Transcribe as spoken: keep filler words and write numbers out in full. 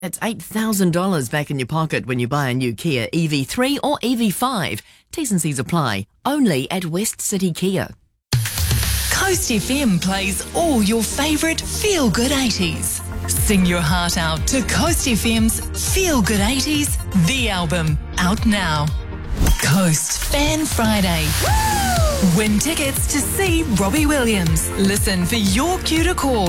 It's eight thousand dollars back in your pocket when you buy a new Kia E V three or E V five. T's and C's apply. Only at West City Kia. Coast F M plays all your favourite feel-good eighties. Sing your heart out to Coast F M's Feel Good eighties, the album, out now. Coast Fan Friday. Woo! Win tickets to see Robbie Williams. Listen for your cue to call